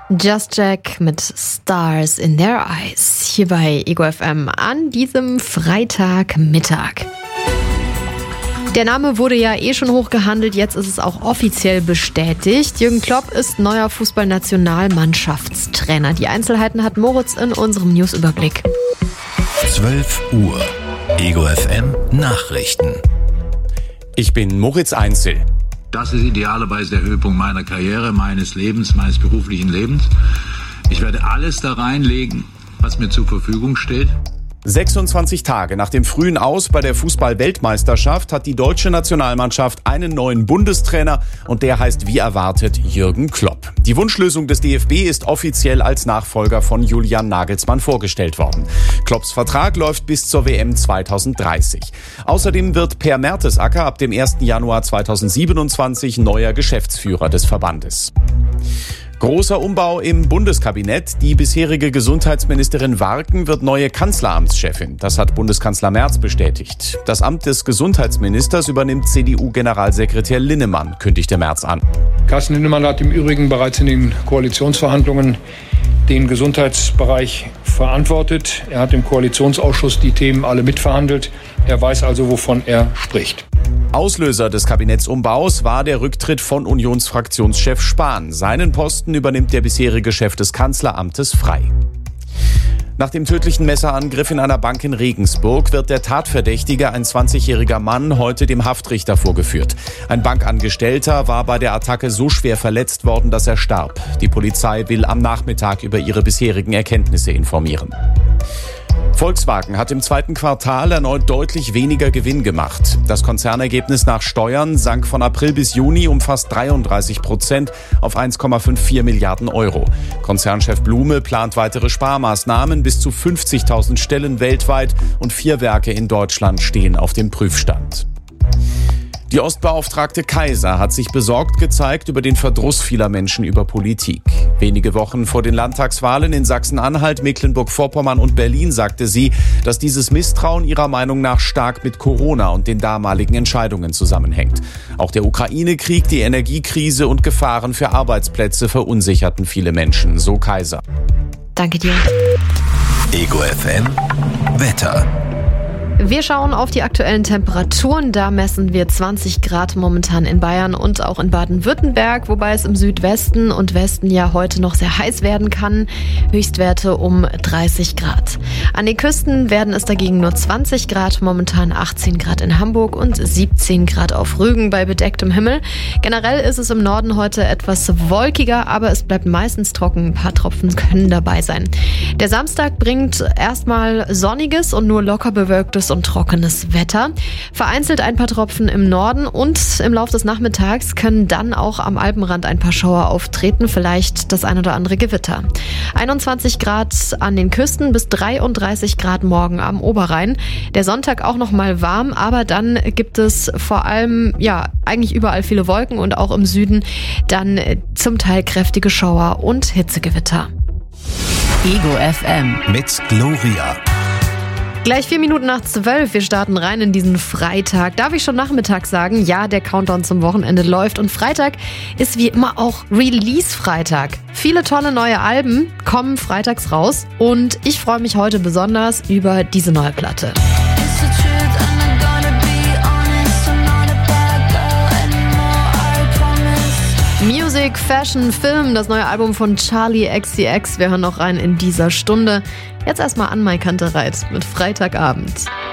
Just Jack mit Stars in Their Eyes hier bei Ego FM an diesem Freitagmittag. Der Name wurde ja schon hochgehandelt, jetzt ist es auch offiziell bestätigt. Jürgen Klopp ist neuer Fußballnationalmannschaftstrainer. Die Einzelheiten hat Moritz in unserem Newsüberblick. 12 Uhr. Ego FM Nachrichten. Ich bin Moritz Einzel. Das ist idealerweise der Höhepunkt meiner Karriere, meines Lebens, meines beruflichen Lebens. Ich werde alles da reinlegen, was mir zur Verfügung steht. 26 Tage nach dem frühen Aus bei der Fußball-Weltmeisterschaft hat die deutsche Nationalmannschaft einen neuen Bundestrainer und der heißt wie erwartet Jürgen Klopp. Die Wunschlösung des DFB ist offiziell als Nachfolger von Julian Nagelsmann vorgestellt worden. Klopps Vertrag läuft bis zur WM 2030. Außerdem wird Per Mertesacker ab dem 1. Januar 2027 neuer Geschäftsführer des Verbandes. Großer Umbau im Bundeskabinett. Die bisherige Gesundheitsministerin Warken wird neue Kanzleramtschefin. Das hat Bundeskanzler Merz bestätigt. Das Amt des Gesundheitsministers übernimmt CDU-Generalsekretär Linnemann, kündigte Merz an. Carsten Linnemann hat im Übrigen bereits in den Koalitionsverhandlungen den Gesundheitsbereich verantwortet. Er hat im Koalitionsausschuss die Themen alle mitverhandelt. Er weiß also, wovon er spricht. Auslöser des Kabinettsumbaus war der Rücktritt von Unionsfraktionschef Spahn. Seinen Posten übernimmt der bisherige Chef des Kanzleramtes frei. Nach dem tödlichen Messerangriff in einer Bank in Regensburg wird der Tatverdächtige, ein 20-jähriger Mann, heute dem Haftrichter vorgeführt. Ein Bankangestellter war bei der Attacke so schwer verletzt worden, dass er starb. Die Polizei will am Nachmittag über ihre bisherigen Erkenntnisse informieren. Volkswagen hat im zweiten Quartal erneut deutlich weniger Gewinn gemacht. Das Konzernergebnis nach Steuern sank von April bis Juni um fast 33% auf 1,54 Milliarden Euro. Konzernchef Blume plant weitere Sparmaßnahmen. Bis zu 50.000 Stellen weltweit und 4 Werke in Deutschland stehen auf dem Prüfstand. Die Ostbeauftragte Kaiser hat sich besorgt gezeigt über den Verdruss vieler Menschen über Politik. Wenige Wochen vor den Landtagswahlen in Sachsen-Anhalt, Mecklenburg-Vorpommern und Berlin sagte sie, dass dieses Misstrauen ihrer Meinung nach stark mit Corona und den damaligen Entscheidungen zusammenhängt. Auch der Ukraine-Krieg, die Energiekrise und Gefahren für Arbeitsplätze verunsicherten viele Menschen, so Kaiser. Danke dir. Ego FM Wetter. Wir schauen auf die aktuellen Temperaturen. Da messen wir 20 Grad momentan in Bayern und auch in Baden-Württemberg, wobei es im Südwesten und Westen ja heute noch sehr heiß werden kann. Höchstwerte um 30 Grad. An den Küsten werden es dagegen nur 20 Grad, momentan 18 Grad in Hamburg und 17 Grad auf Rügen bei bedecktem Himmel. Generell ist es im Norden heute etwas wolkiger, aber es bleibt meistens trocken. Ein paar Tropfen können dabei sein. Der Samstag bringt erstmal sonniges und nur locker bewölktes und trockenes Wetter. Vereinzelt ein paar Tropfen im Norden und im Laufe des Nachmittags können dann auch am Alpenrand ein paar Schauer auftreten, vielleicht das ein oder andere Gewitter. 21 Grad an den Küsten bis 33 Grad morgen am Oberrhein. Der Sonntag auch noch mal warm, aber dann gibt es vor allem, eigentlich überall viele Wolken und auch im Süden dann zum Teil kräftige Schauer und Hitzegewitter. Ego FM mit Gloria. Gleich 4 Minuten nach 12, wir starten rein in diesen Freitag. Darf ich schon Nachmittag sagen? Ja, der Countdown zum Wochenende läuft und Freitag ist wie immer auch Release-Freitag. Viele tolle neue Alben kommen freitags raus und ich freue mich heute besonders über diese neue Platte. Music, Fashion, Film, das neue Album von Charli XCX. Wir hören noch rein in dieser Stunde. Jetzt erstmal an Mai Kantereit mit Freitagabend.